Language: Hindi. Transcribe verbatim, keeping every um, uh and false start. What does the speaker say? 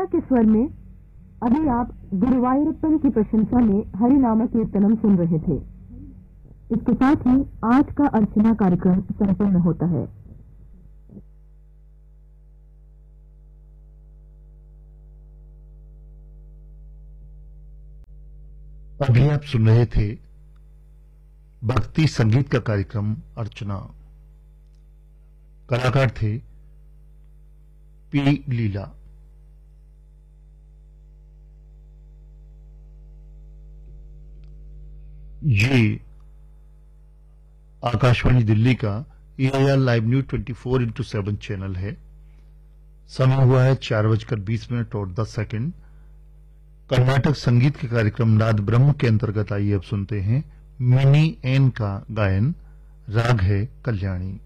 वीणा के स्वर में अभी आप गुरुवायूरप्पन की प्रशंसा में हरिनाम कीर्तनम सुन रहे थे। इसके साथ ही आज का अर्चना कार्यक्रम संपन्न होता है। अभी आप सुन रहे थे भक्ति संगीत का कार्यक्रम अर्चना। कलाकार थे पी लीला। ये आकाशवाणी दिल्ली का ए I R live news twenty four into seven channel है। समय हुआ है चार बजकर बीस मिनट और दस सेकंड। कर्नाटक संगीत के कार्यक्रम नाद ब्रह्म के अंतर्गत आइए अब सुनते हैं मिनी एन का गायन। राग है कल्याणी।